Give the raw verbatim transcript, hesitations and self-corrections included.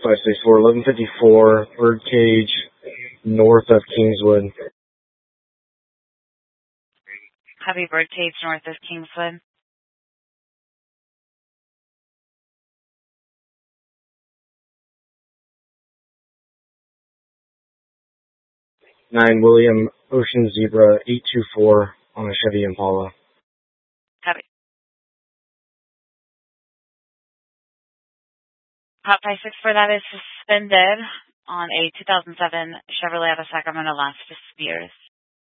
five six four, eleven fifty-four, Birdcage, north of Kingswood. Copy, Birdcage, north of Kingswood. nine William Ocean Zebra, eight two four on a Chevy Impala. Copy. Hot price six for that is suspended on a two thousand seven Chevrolet out of Sacramento Last Spears.